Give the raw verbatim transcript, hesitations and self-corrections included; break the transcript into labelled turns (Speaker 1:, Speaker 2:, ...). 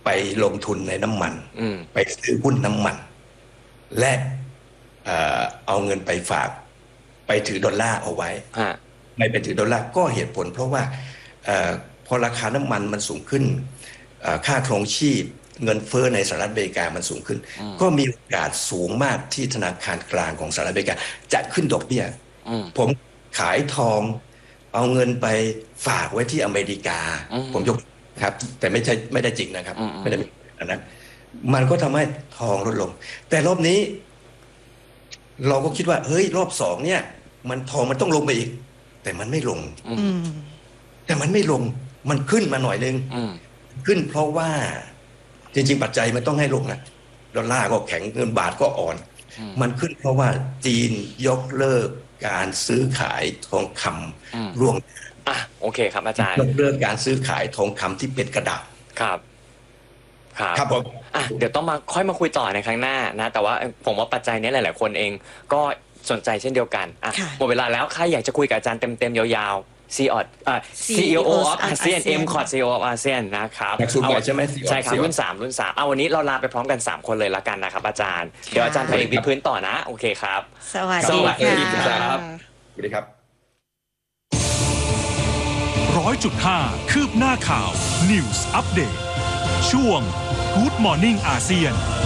Speaker 1: ไปลงทุนในน้ำมันไปซื้อหุ้นน้ำมันและเอ่อเอาเงินไปฝากไปถือดอลลาร์เอาไว้ไม่ไปถือดอลลาร์ก็เหตุผลเพราะว่าเอ่อพอราคาน้ำมันมันสูงขึ้นเอ่อค่าครองชีพเงินเฟ้อในสหรัฐอเมริกามันสูงขึ้นก็มีโอกาสสูงมากที่ธนาคารกลางของสหรัฐอเมริกาจะขึ้นดอกเบี้ยผมขายทองเอาเงินไปฝากไว้ที่อเมริกาผมยกครับแต่ไม่ใช่ไม่ได้จริงนะครับไม่ได้อันนั้นมันก็ทำให้ทองลดลงแต่รอบนี้เราก็คิดว่าเฮ้ยรอบสองเนี่ยมันทองมันต้องลงไปอีกแต่มันไม่ลงแต่มันไม่ลงมันขึ้นมาหน่อยนึงขึ้นเพราะว่าจริงๆปัจจัยมันต้องให้ลงนะดอลลาร์ก็แข็งเงินบาทก็อ่อนมันขึ้นเพราะว่าจีนยกเลิกการซื้อขายทองคำร่วง
Speaker 2: อ่ะโอเคครับอาจารย์
Speaker 1: ยกเลิกการซื้อขายทองคำที่เป็นกระดาษ
Speaker 2: ครับครับ
Speaker 1: ครับผม
Speaker 2: อ่ะเดี๋ยวต้องมาค่อยมาคุยต่อในครั้งหน้านะแต่ว่าผมว่าปัจจัยนี้หลายๆคนเองก็สนใจเช่นเดียวกันอ่ะหมดเวลาแล้วใครอยากจะคุยกับอาจารย์เต็มๆยาวๆ ซี อี โอ อ่า ซี อี โอ of อาเซียน M คอร์ด ซี อี โอ of อาเซียนนะครับ
Speaker 1: ใช่ไหม
Speaker 2: ใช่ครับรุ่นสามรุ่นสามเอาวันนี้เราลาไปพร้อมกันสามคนเลยละกันนะครับอาจารย์เดี๋ยวอาจารย์พาเอกวิดพื้นต่อนะโอเคครับ
Speaker 3: สวัสดี
Speaker 1: ครับสวัสดีครับ
Speaker 4: ร้อยจุดห้าคืบหน้าข่าว News Update ช่วง Good Morning อาเซียน